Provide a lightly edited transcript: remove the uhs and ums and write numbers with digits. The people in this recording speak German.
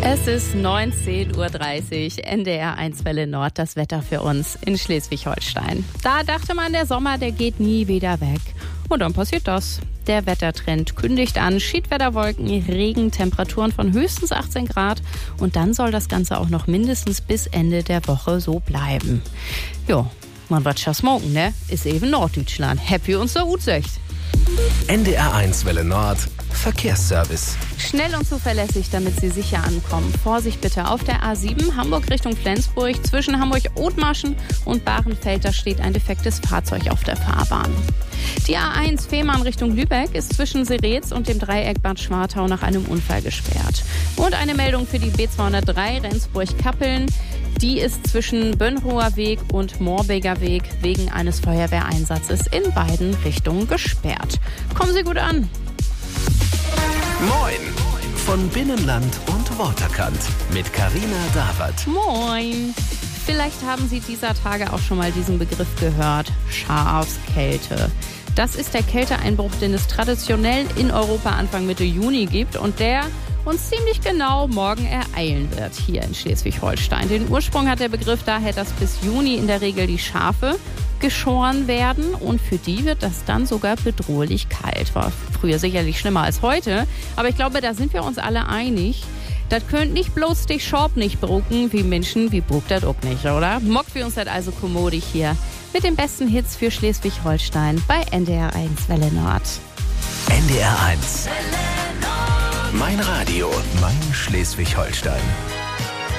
Es ist 19:30 Uhr, NDR 1 Welle Nord, das Wetter für uns in Schleswig-Holstein. Da dachte man, der Sommer, der geht nie wieder weg. Und dann passiert das. Der Wettertrend kündigt an, Schiedwetterwolken, Regen, Temperaturen von höchstens 18 Grad. Und dann soll das Ganze auch noch mindestens bis Ende der Woche so bleiben. Jo, man wird schon smoken, ne? Ist eben Norddeutschland. Happy und so gut söcht. NDR 1 Welle Nord, Verkehrsservice. Schnell und zuverlässig, damit Sie sicher ankommen. Vorsicht bitte auf der A7 Hamburg Richtung Flensburg. Zwischen Hamburg-Othmarschen und Bahrenfeld, da steht ein defektes Fahrzeug auf der Fahrbahn. Die A1 Fehmarn Richtung Lübeck ist zwischen Seretz und dem Dreieck Bad Schwartau nach einem Unfall gesperrt. Und eine Meldung für die B203 Rendsburg-Kappeln. Die ist zwischen Bönhower Weg und Moorbeger Weg wegen eines Feuerwehreinsatzes in beiden Richtungen gesperrt. Kommen Sie gut an. Moin! Von Binnenland und Waterkant mit Carina Dawert. Moin! Vielleicht haben Sie dieser Tage auch schon mal diesen Begriff gehört. Schafskälte. Das ist der Kälteeinbruch, den es traditionell in Europa Anfang Mitte Juni gibt und der uns ziemlich genau morgen ereilen wird hier in Schleswig-Holstein. Den Ursprung hat der Begriff daher, dass bis Juni in der Regel die Schafe geschoren werden und für die wird das dann sogar bedrohlich kalt. War früher sicherlich schlimmer als heute, aber ich glaube, da sind wir uns alle einig. Das könnt nicht bloß dich Schorb nicht brucken, wie Menschen, wie bruckt das auch nicht, oder? Mockt wir uns das also kommodig hier mit den besten Hits für Schleswig-Holstein bei NDR 1 Welle Nord. NDR 1. Mein Radio, mein Schleswig-Holstein.